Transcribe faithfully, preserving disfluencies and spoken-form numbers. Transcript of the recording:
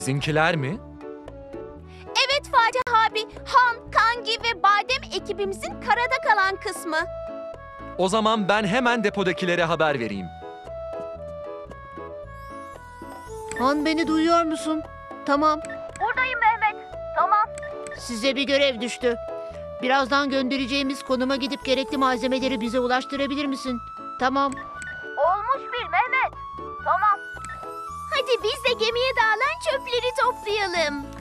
Sizinkiler mi? Evet Fatih abi, Han, Kangi ve Badem ekibimizin karada kalan kısmı. O zaman ben hemen depodakilere haber vereyim. Han, beni duyuyor musun? Tamam. Buradayım Mehmet, tamam. Size bir görev düştü. Birazdan göndereceğimiz konuma gidip gerekli malzemeleri bize ulaştırabilir misin? Tamam. Olmuş bir Mehmet, tamam. Hadi biz de gemiye dağılan çöpleri toplayalım.